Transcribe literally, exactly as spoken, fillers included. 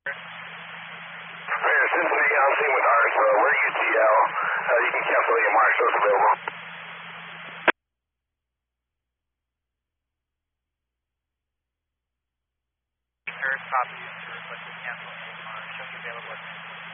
Hey, Cincinnati on scene with ours. Uh, we're U T L. Uh, you can cancel your mark, so it's available. Sir, copy. You're requesting cancel A M R. Showing available.